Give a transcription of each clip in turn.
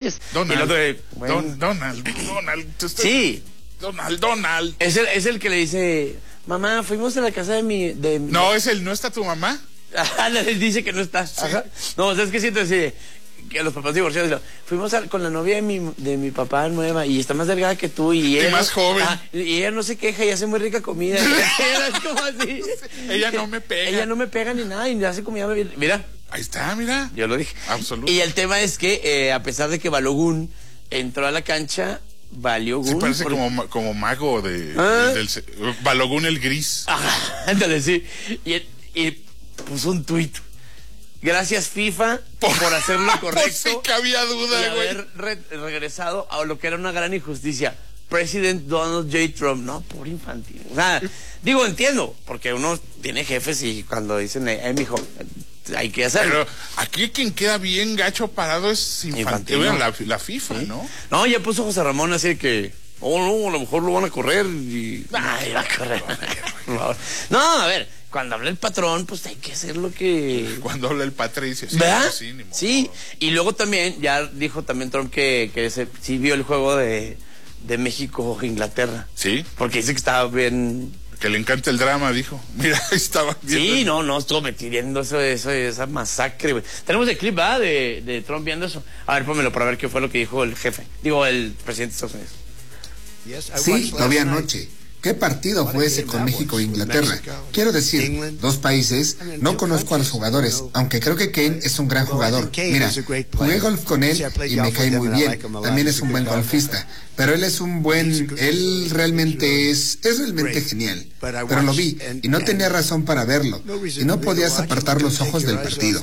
Rodríguez. Donald. Y el otro de, bueno, Donald. sí. Donald. Es el que le dice, mamá, fuimos a la casa de mi... No, ¿no está tu mamá? Ajá, le dice que no está. Sí. Ajá. No, ¿sabes qué siento? Así, que los papás divorciados, fuimos con la novia de mi papá nueva y está más delgada que tú y ella más joven. Y ella no se queja y hace muy rica comida. Es como así. Ella no me pega. Ella no me pega ni nada y hace comida. Mira. Ahí está, mira. Yo lo dije. Absoluto. Y el tema es que a pesar de que Balogun entró a la cancha, valió Sí, Gun. parece como mago Balogun el gris. Ajá, ándale, sí. Y puso un tuit. Gracias FIFA por hacer lo correcto. Pues sí que había duda, y haber regresado a lo que era una gran injusticia. President Donald J. Trump. No, por infantil. O sea, digo, entiendo, porque uno tiene jefes y cuando dicen, mijo, hay que hacerlo. Pero aquí quien queda bien gacho parado es infantil. ¿no? La FIFA, ¿sí? ¿No? No, ya puso José Ramón así que... no, a lo mejor lo van a correr y... Ay, va a correr. No, a ver, cuando habla el patrón, pues hay que hacer lo que... Cuando habla el Patricio, sí. ¿Verdad? Sí, y luego también, ya dijo también Trump que sí vio el juego de México-Inglaterra. Sí. Porque dice que estaba bien... Que le encanta el drama, dijo. Mira, estaba viendo. Sí, no, estuvo metiendo esa masacre, güey. Tenemos el clip, ¿verdad? De Trump viendo eso. A ver, pónmelo para ver qué fue lo que dijo el jefe. Digo, el presidente de Estados Unidos. Sí, lo vi anoche. ¿Qué partido fue ese con México e Inglaterra? Quiero decir, dos países, no conozco a los jugadores, aunque creo que Kane es un gran jugador. Mira, jugué golf con él y me cae muy bien. También es un buen golfista. Pero él realmente es realmente genial. Pero lo vi y no tenía razón para verlo. Y no podías apartar los ojos del partido.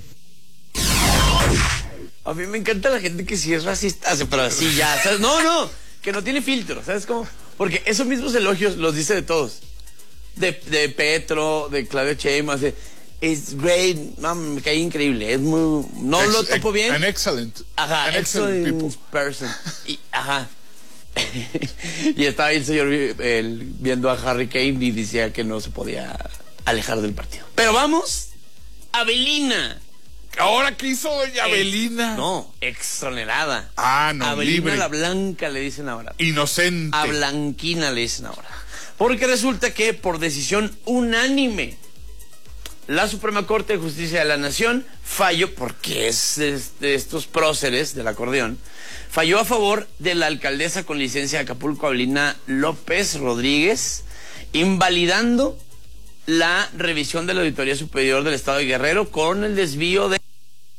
A mí me encanta la gente que sí es racista, pero así ya, ¿sabes? No, que no tiene filtro, ¿sabes cómo? Porque esos mismos elogios los dice de todos. De Petro, de Claudio Sheinbaum, it's great, me cae increíble, es muy... No lo topo bien. An excellent. Ajá, an excellent person. Ajá. Y estaba ahí el señor viendo a Harry Kane y decía que no se podía alejar del partido. Pero vamos a Belina. ¿Ahora qué hizo doña Abelina? No, exonerada. No, Abelina libre. la Blanca le dicen ahora. Inocente. A Blanquina le dicen ahora. Porque resulta que por decisión unánime, la Suprema Corte de Justicia de la Nación falló, porque es de estos próceres del acordeón, falló a favor de la alcaldesa con licencia de Acapulco, Abelina López Rodríguez, invalidando la revisión de la Auditoría Superior del Estado de Guerrero con el desvío de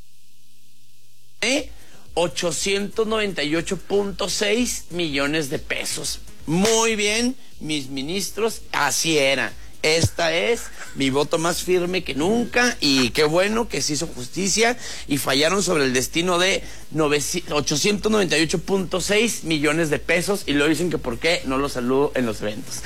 898.6 millones de pesos. Muy bien, mis ministros, así era. Esta es mi voto más firme que nunca y qué bueno que se hizo justicia y fallaron sobre el destino de 898.6 millones de pesos y luego dicen que por qué no los saludo en los eventos.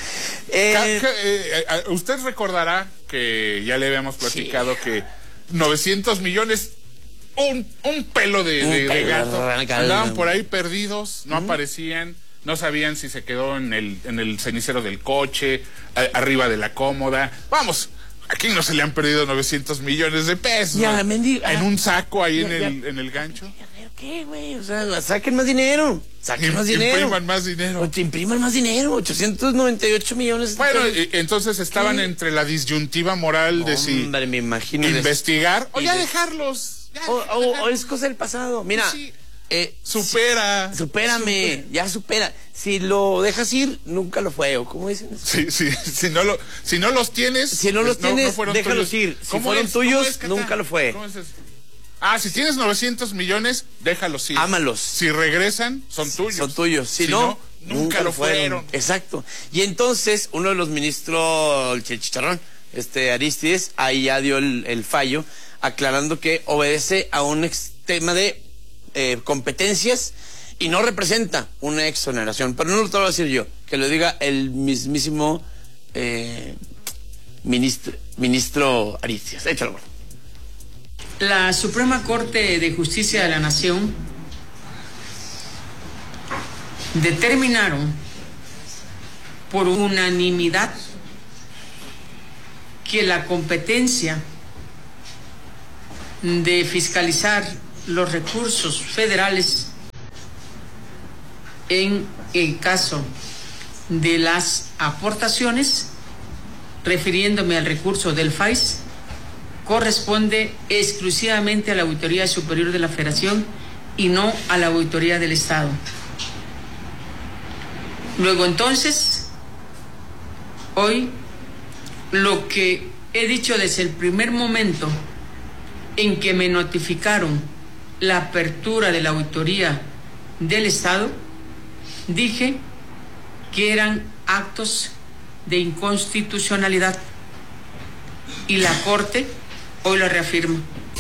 Usted recordará que ya le habíamos platicado que 900 millones, un pelo de gato, andaban por ahí perdidos, no aparecían. No sabían si se quedó en el cenicero del coche, arriba de la cómoda. Vamos, aquí no se le han perdido 900 millones de pesos. Ya, ¿no? En un saco ahí en el gancho. ¿Qué, güey? O sea, saquen más dinero. Impriman más dinero. Impriman más dinero. 898 millones. Bueno, entonces estaban entre la disyuntiva moral de si me imagino investigar o ya dejarlos. O es cosa del pasado. Mira. Sí. Supérame, ya supera. Si lo dejas ir, nunca lo fue, ¿o cómo dicen eso? Sí, si no los tienes, no déjalos tuyos. ir. Si fueron tuyos, nunca lo fue. Si tienes 900 millones, déjalos ir. Ámalos. Si regresan, son tuyos. Son tuyos. Si no, nunca lo fueron. Exacto. Y entonces, uno de los ministros, el chicharrón, Aristides, ahí ya dio el fallo, aclarando que obedece a un tema de competencias y no representa una exoneración, pero no lo voy a decir yo, que lo diga el mismísimo ministro Aristides. Échalo. La Suprema Corte de Justicia de la Nación determinaron por unanimidad que la competencia de fiscalizar los recursos federales en el caso de las aportaciones, refiriéndome al recurso del FAIS, corresponde exclusivamente a la Auditoría Superior de la Federación y no a la Auditoría del Estado. Luego entonces, hoy lo que he dicho desde el primer momento en que me notificaron la apertura de la Auditoría del Estado, dije que eran actos de inconstitucionalidad y la Corte hoy lo reafirma.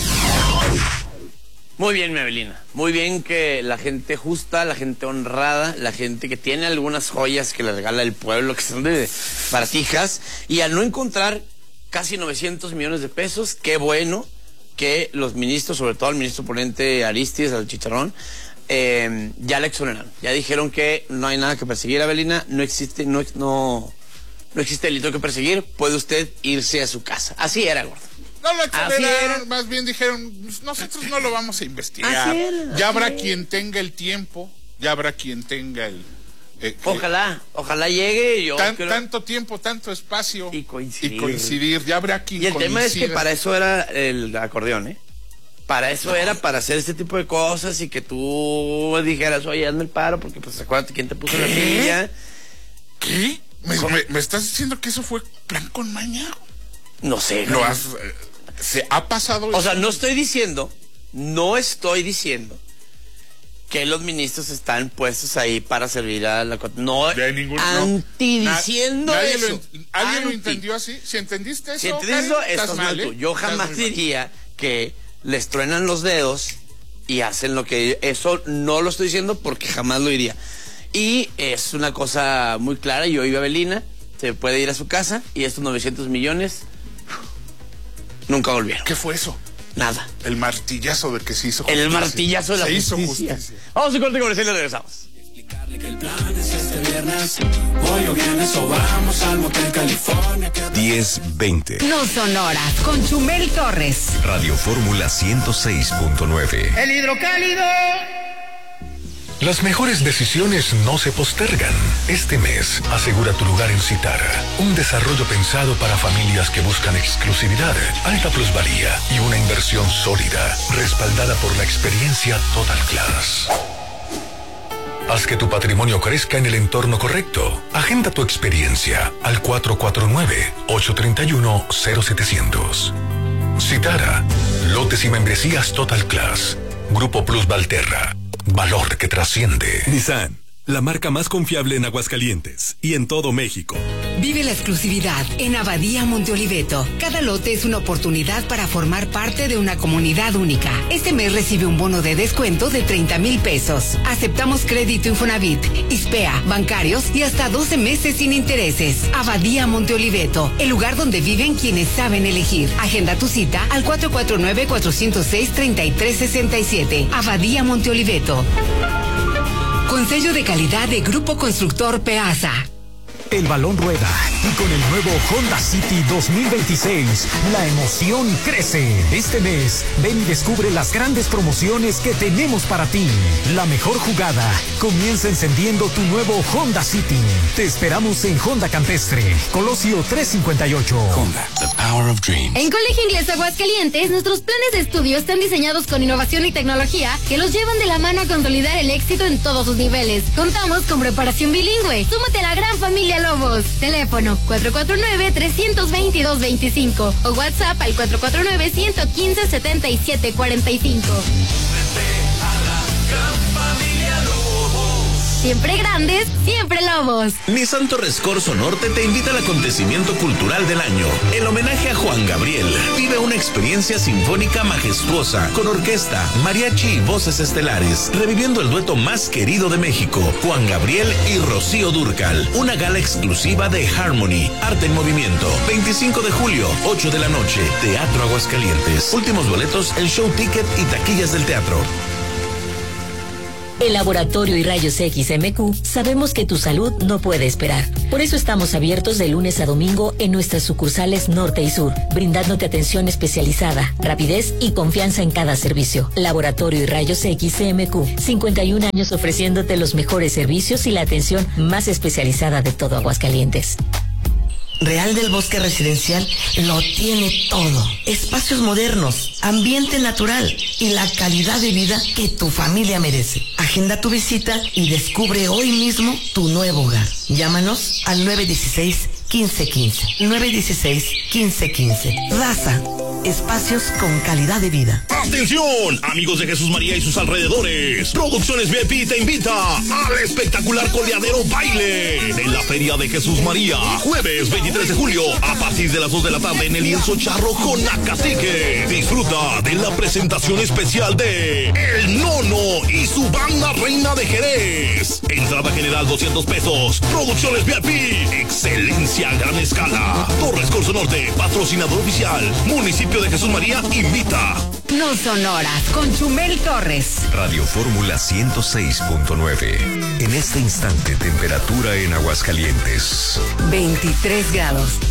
Muy bien, Evelina. Muy bien que la gente justa, la gente honrada, la gente que tiene algunas joyas que le regala el pueblo, que son de baratijas, y al no encontrar casi 900 millones de pesos, qué bueno que los ministros, sobre todo el ministro ponente Aristis, al Chicharrón, ya le exoneraron. Ya dijeron que no hay nada que perseguir, Evelina, no existe delito que perseguir, puede usted irse a su casa. Así era, gordo. No lo exoneraron, más bien dijeron, nosotros no lo vamos a investigar. Ya habrá quien tenga el tiempo, ya habrá quien tenga el... Ojalá llegue. Tanto tiempo, tanto espacio y coincidir. Ya habrá quien Y el tema es que para eso era el acordeón, ¿eh? Para eso era, para hacer este tipo de cosas y que tú dijeras, oye, hazme el paro, porque pues acuérdate quién te puso la silla. ¿Qué? ¿Me estás diciendo que eso fue plan con maña? No sé. ¿Se ha pasado eso? O sea, no estoy diciendo que los ministros están puestos ahí para servir a la... No, diciendo eso. ¿Alguien lo entendió así? Si entendiste eso, si entendiste eso, estás mal, tú. Yo jamás diría que les truenan los dedos y hacen lo que... Eso no lo estoy diciendo porque jamás lo diría. Y es una cosa muy clara. Yo iba a Evelina, se puede ir a su casa y estos 900 millones... nunca volvieron. ¿Qué fue eso? Nada. El martillazo de que se hizo justicia. El martillazo de la justicia. Se hizo justicia. Vamos a corte comercial y regresamos. Explicarle que el plan es este viernes. Hoy o vienes o vamos al Motel California. 10:20. No son horas con Chumel Torres. Radio Fórmula 106.9. El hidrocálido. Las mejores decisiones no se postergan. Este mes, asegura tu lugar en Citara. Un desarrollo pensado para familias que buscan exclusividad, alta plusvalía y una inversión sólida, respaldada por la experiencia Total Class. Haz que tu patrimonio crezca en el entorno correcto. Agenda tu experiencia al 449-831-0700. Citara. Lotes y membresías Total Class. Grupo Plus Valterra. Valor que trasciende. Nissan, la marca más confiable en Aguascalientes y en todo México. Vive la exclusividad en Abadía Monte Oliveto. Cada lote es una oportunidad para formar parte de una comunidad única. Este mes recibe un bono de descuento de 30,000 pesos. Aceptamos crédito Infonavit, ISPEA, bancarios y hasta 12 meses sin intereses. Abadía Monte Oliveto, el lugar donde viven quienes saben elegir. Agenda tu cita al 449-406-3367. Abadía Monte Oliveto. Con sello de calidad de Grupo Constructor Peasa. El balón rueda y con el nuevo Honda City 2026, la emoción crece. Este mes, ven y descubre las grandes promociones que tenemos para ti. La mejor jugada comienza encendiendo tu nuevo Honda City. Te esperamos en Honda Campestre, Colosio 358. Honda, the power of dreams. En Colegio Inglés Aguascalientes, nuestros planes de estudio están diseñados con innovación y tecnología que los llevan de la mano a consolidar el éxito en todos sus niveles. Contamos con preparación bilingüe. Súmate a la gran familia Lobos. Teléfono 449-322-25 o WhatsApp al 449-115-7745. Siempre grandes, siempre Lobos. Nissan Torres Corso Norte te invita al acontecimiento cultural del año. El homenaje a Juan Gabriel. Vive una experiencia sinfónica majestuosa con orquesta, mariachi y voces estelares, reviviendo el dueto más querido de México, Juan Gabriel y Rocío Dúrcal. Una gala exclusiva de Harmony, Arte en Movimiento. 25 de julio, 8 de la noche, Teatro Aguascalientes. Últimos boletos en Show Ticket y taquillas del teatro. En Laboratorio y Rayos X MQ sabemos que tu salud no puede esperar. Por eso estamos abiertos de lunes a domingo en nuestras sucursales norte y sur, brindándote atención especializada, rapidez y confianza en cada servicio. Laboratorio y Rayos X MQ, 51 años ofreciéndote los mejores servicios y la atención más especializada de todo Aguascalientes. Real del Bosque Residencial lo tiene todo. Espacios modernos, ambiente natural y la calidad de vida que tu familia merece. Agenda tu visita y descubre hoy mismo tu nuevo hogar. Llámanos al 916-1515. 916-1515. Raza. Espacios con calidad de vida. ¡Atención! Amigos de Jesús María y sus alrededores. Producciones VIP te invita al espectacular coleadero baile en la Feria de Jesús María. Jueves 23 de julio a partir de las 2 de la tarde en el Lienzo Charro con Acatique. Disfruta de la presentación especial de El Nono y su banda Reina de Jerez. Entrada general 200 pesos. Producciones VIP. Excelencia a gran escala. Torres Corso Norte, patrocinador oficial. Municipio de Jesús María invita. No son horas con Chumel Torres. Radio Fórmula 106.9. En este instante, temperatura en Aguascalientes. 23 grados.